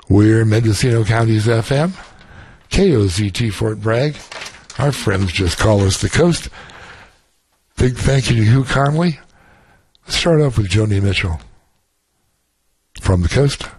We're Mendocino County's FM, KOZT Fort Bragg. Our friends just call us the Coast. Big thank you to Hugh Conley. Let's start off with Joni Mitchell. From the Coast.